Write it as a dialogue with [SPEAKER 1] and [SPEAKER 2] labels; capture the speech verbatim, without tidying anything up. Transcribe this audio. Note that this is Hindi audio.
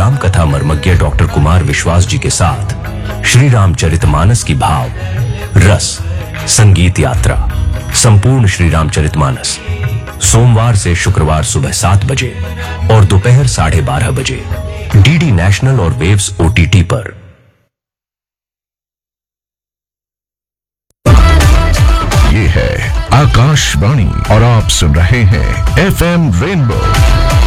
[SPEAKER 1] राम कथा मर्मज्ञ डॉक्टर कुमार विश्वास जी के साथ श्री रामचरितमानस की भाव रस संगीत यात्रा संपूर्ण श्री रामचरितमानस सोमवार से शुक्रवार सुबह सात बजे और दोपहर साढ़े बारह बजे डीडी नेशनल और वेव्स ओटीटी पर।
[SPEAKER 2] ये है आकाशवाणी और आप सुन रहे हैं एफएम रेनबो।